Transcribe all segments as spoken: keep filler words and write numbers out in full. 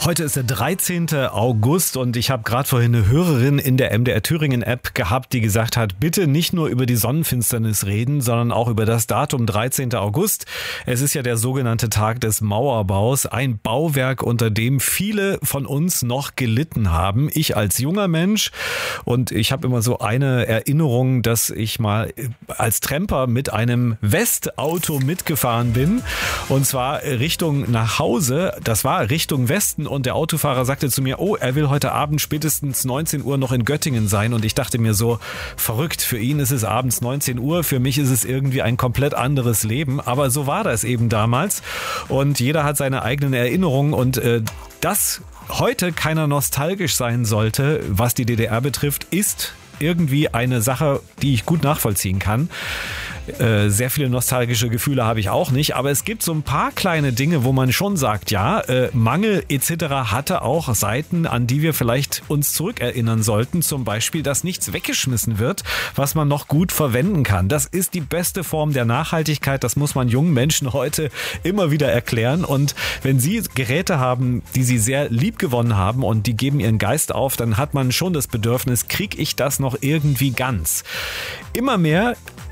Heute ist der dreizehnte August und ich habe gerade vorhin eine Hörerin in der M D R Thüringen App gehabt, die gesagt hat, bitte nicht nur über die Sonnenfinsternis reden, sondern auch über das Datum dreizehnter August. Es ist ja der sogenannte Tag des Mauerbaus, ein Bauwerk, unter dem viele von uns noch gelitten haben. Ich als junger Mensch, und ich habe immer so eine Erinnerung, dass ich mal als Tramper mit einem Westauto mitgefahren bin, und zwar Richtung nach Hause. Das war Richtung Westen. Und der Autofahrer sagte zu mir, oh, er will heute Abend spätestens neunzehn Uhr noch in Göttingen sein. Und ich dachte mir so, verrückt, für ihn ist es abends neunzehn Uhr, für mich ist es irgendwie ein komplett anderes Leben. Aber so war das eben damals. Und jeder hat seine eigenen Erinnerungen. Und äh, dass heute keiner nostalgisch sein sollte, was die D D R betrifft, ist irgendwie eine Sache, die ich gut nachvollziehen kann. Äh, sehr viele nostalgische Gefühle habe ich auch nicht, aber es gibt so ein paar kleine Dinge, wo man schon sagt, ja, äh, Mangel et cetera hatte auch Seiten, an die wir vielleicht uns zurückerinnern sollten. Zum Beispiel, dass nichts weggeschmissen wird, was man noch gut verwenden kann. Das ist die beste Form der Nachhaltigkeit. Das muss man jungen Menschen heute immer wieder erklären. Und wenn sie Geräte haben, die sie sehr lieb gewonnen haben und die geben ihren Geist auf, dann hat man schon das Bedürfnis, kriege ich das noch irgendwie ganz? Immer mehr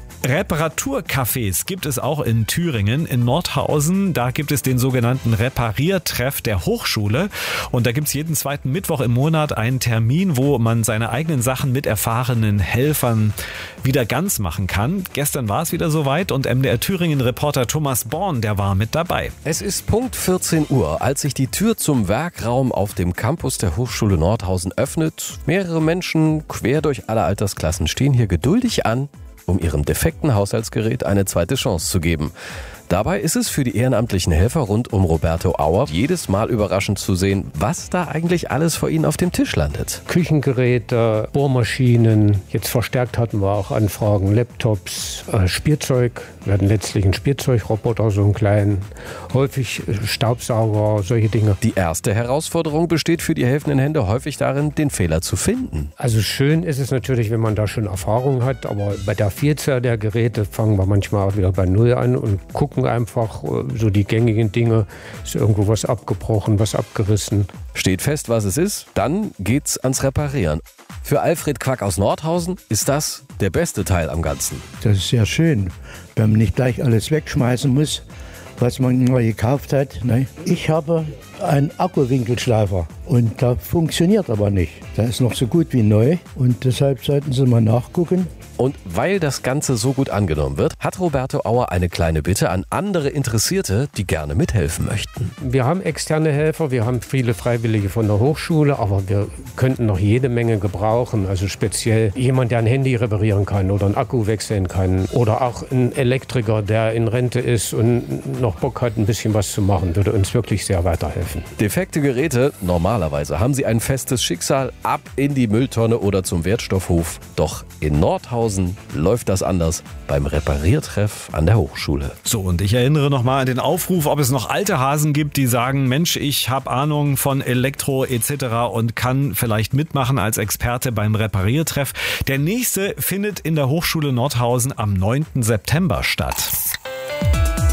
Reparaturcafés gibt es auch in Thüringen, in Nordhausen. Da gibt es den sogenannten Repariertreff der Hochschule. Und da gibt es jeden zweiten Mittwoch im Monat einen Termin, wo man seine eigenen Sachen mit erfahrenen Helfern wieder ganz machen kann. Gestern war es wieder soweit und M D R Thüringen-Reporter Thomas Born, der war mit dabei. Es ist Punkt vierzehn Uhr, als sich die Tür zum Werkraum auf dem Campus der Hochschule Nordhausen öffnet. Mehrere Menschen quer durch alle Altersklassen stehen hier geduldig an, um ihrem defekten Haushaltsgerät eine zweite Chance zu geben. Dabei ist es für die ehrenamtlichen Helfer rund um Roberto Auer jedes Mal überraschend zu sehen, was da eigentlich alles vor ihnen auf dem Tisch landet. Küchengeräte, Bohrmaschinen, jetzt verstärkt hatten wir auch Anfragen, Laptops, äh, Spielzeug, wir hatten letztlich einen Spielzeugroboter, so einen kleinen, häufig Staubsauger, solche Dinge. Die erste Herausforderung besteht für die helfenden Hände häufig darin, den Fehler zu finden. Also schön ist es natürlich, wenn man da schon Erfahrung hat, aber bei der Vielzahl der Geräte fangen wir manchmal auch wieder bei Null an und gucken einfach so die gängigen Dinge. Ist irgendwo was abgebrochen, was abgerissen. Steht fest, was es ist, dann geht's ans Reparieren. Für Alfred Quack aus Nordhausen ist das der beste Teil am Ganzen. Das ist sehr schön, wenn man nicht gleich alles wegschmeißen muss, was man neu gekauft hat. Ich habe einen Akkuwinkelschleifer und der funktioniert aber nicht. Der ist noch so gut wie neu und deshalb sollten Sie mal nachgucken. Und weil das Ganze so gut angenommen wird, hat Roberto Auer eine kleine Bitte an andere Interessierte, die gerne mithelfen möchten. Wir haben externe Helfer, wir haben viele Freiwillige von der Hochschule, aber wir könnten noch jede Menge gebrauchen. Also speziell jemand, der ein Handy reparieren kann oder einen Akku wechseln kann. Oder auch ein Elektriker, der in Rente ist und noch Bock hat, ein bisschen was zu machen, würde uns wirklich sehr weiterhelfen. Defekte Geräte, normalerweise haben sie ein festes Schicksal, ab in die Mülltonne oder zum Wertstoffhof. Doch in Nordhausen läuft das anders beim Repariertreff an der Hochschule. So, und ich erinnere nochmal an den Aufruf, ob es noch alte Hasen gibt, die sagen, Mensch, ich habe Ahnung von Elektro et cetera und kann vielleicht mitmachen als Experte beim Repariertreff. Der nächste findet in der Hochschule Nordhausen am neunten September statt.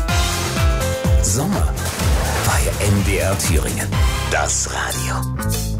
Sommer bei M D R Thüringen. Das Radio.